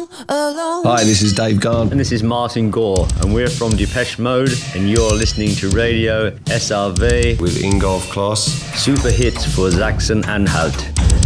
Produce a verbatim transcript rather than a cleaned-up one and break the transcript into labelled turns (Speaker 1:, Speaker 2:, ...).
Speaker 1: alone.
Speaker 2: Hi, this is Dave Garn.
Speaker 3: And this is Martin Gore, and we're from Depeche Mode, and you're listening to Radio S R V
Speaker 2: With Ingolf Klaas.
Speaker 3: Super hits for Sachsen-Anhalt.